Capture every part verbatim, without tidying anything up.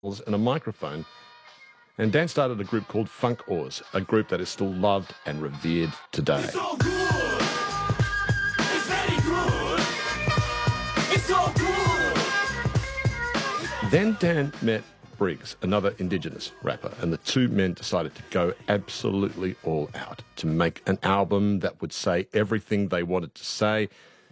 and a microphone. And Dan started a group called Funk Oars, a group that is still loved and revered today. It's so good. It's very good. It's so good. Then Dan met Briggs, another Indigenous rapper, and the two men decided to go absolutely all out to make an album that would say everything they wanted to say.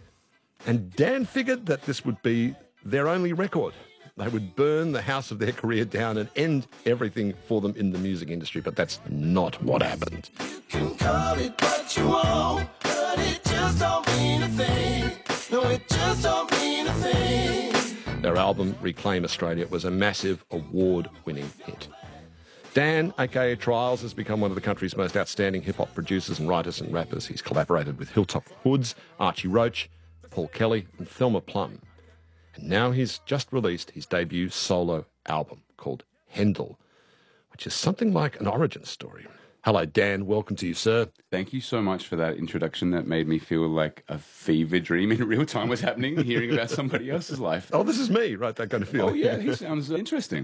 And Dan figured that this would be their only record. They would burn the house of their career down and end everything for them in the music industry, but that's not what happened. You can call it what you want, but it just don't mean a thing. No, it just don't mean a thing. Their album, Reclaim Australia, was a massive award-winning hit. Dan, aka Trials, has become one of the country's most outstanding hip-hop producers and writers and rappers. He's collaborated with Hilltop Hoods, Archie Roach, Paul Kelly and Thelma Plum. And now he's just released his debut solo album called Hendel, which is something like an origin story. Hello, Dan. Welcome to you, sir. Thank you so much for that introduction. That made me feel like a fever dream in real time was happening, hearing about somebody else's life. Oh, this is me, right? That kind of feeling. Oh, yeah, he sounds interesting.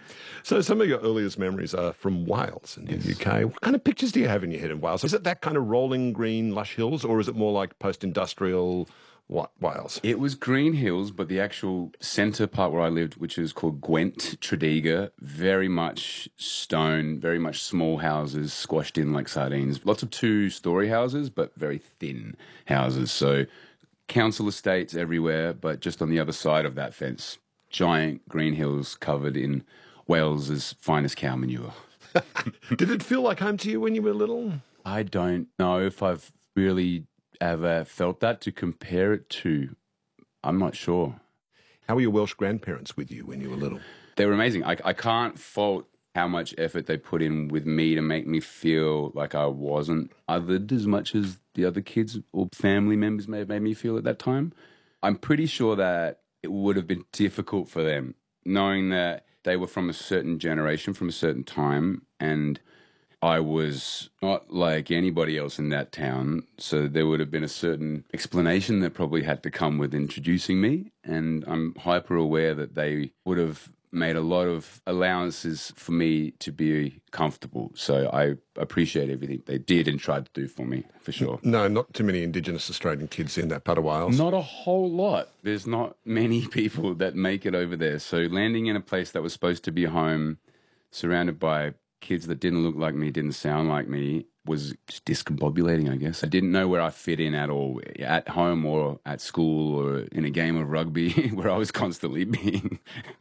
So some of your earliest memories are from Wales in the Yes. U K. What kind of pictures do you have in your head in Wales? Is it that kind of rolling green, lush hills, or is it more like post-industrial what, Wales? It was Green Hills, but the actual centre part where I lived, which is called Gwent, Tredegar, very much stone, very much small houses squashed in like sardines. Lots of two-storey houses, but very thin houses. So council estates everywhere, but just on the other side of that fence, giant green hills covered in Wales's finest cow manure. Did it feel like home to you when you were little? I don't know if I've really ever felt that to compare it to. I'm not sure. How were your Welsh grandparents with you when you were little? They were amazing. I, I can't fault how much effort they put in with me to make me feel like I wasn't othered as much as the other kids or family members may have made me feel at that time. I'm pretty sure that it would have been difficult for them, knowing that they were from a certain generation, from a certain time, and I was not like anybody else in that town, so there would have been a certain explanation that probably had to come with introducing me, and I'm hyper aware that they would have made a lot of allowances for me to be comfortable, so I appreciate everything they did and tried to do for me, for sure. No, not too many Indigenous Australian kids in that part of Wales. Not a whole lot. There's not many people that make it over there, so landing in a place that was supposed to be home, surrounded by kids that didn't look like me, didn't sound like me, was just discombobulating, I guess. I didn't know where I fit in at all, at home or at school or in a game of rugby where I was constantly being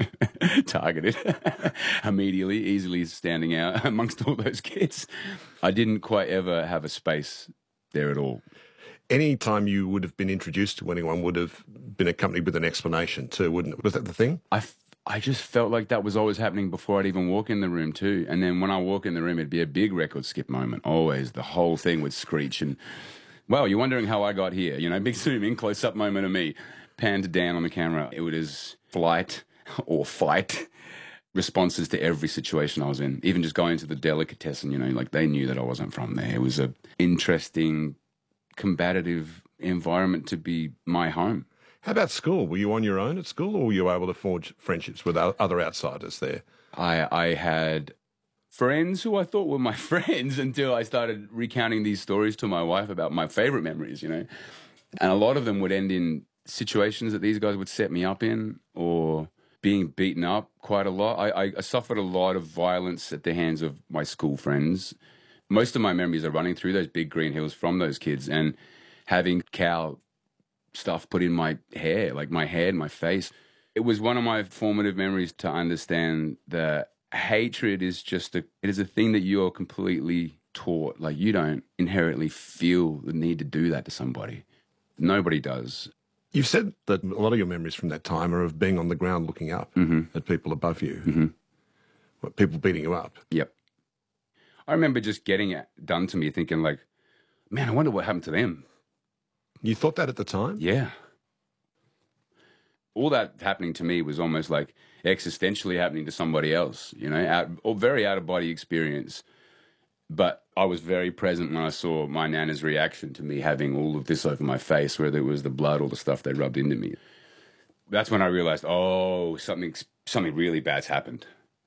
targeted immediately, easily standing out amongst all those kids. I didn't quite ever have a space there at all. Any time you would have been introduced to anyone would have been accompanied with an explanation too, wouldn't it? Was that the thing? I I just felt like that was always happening before I'd even walk in the room too. And then when I walk in the room, it'd be a big record skip moment. Always. The whole thing would screech and, well, you're wondering how I got here. You know, big zoom in, close-up moment of me, panned down on the camera. It was flight or fight responses to every situation I was in. Even just going to the delicatessen, you know, like they knew that I wasn't from there. It was a interesting, combative environment to be my home. How about school? Were you on your own at school, or were you able to forge friendships with o- other outsiders there? I I had friends who I thought were my friends until I started recounting these stories to my wife about my favorite memories, you know. And a lot of them would end in situations that these guys would set me up in, or being beaten up quite a lot. I, I, I suffered a lot of violence at the hands of my school friends. Most of my memories are running through those big green hills from those kids, and having cow stuff put in my hair, like my hair and my face. It was one of my formative memories to understand that hatred is just a, it is a thing that you're completely taught. Like, you don't inherently feel the need to do that to somebody. Nobody does. You've said that a lot of your memories from that time are of being on the ground looking up Mm-hmm. at people above you, Mm-hmm. what, people beating you up. Yep. I remember just getting it done to me thinking like, man, I wonder what happened to them. You thought that at the time? Yeah. All that happening to me was almost like existentially happening to somebody else, you know, out, or very out-of-body experience. But I was very present when I saw my nana's reaction to me having all of this over my face, whether it was the blood or the stuff they rubbed into me. That's when I realized, oh, something, something really bad's happened.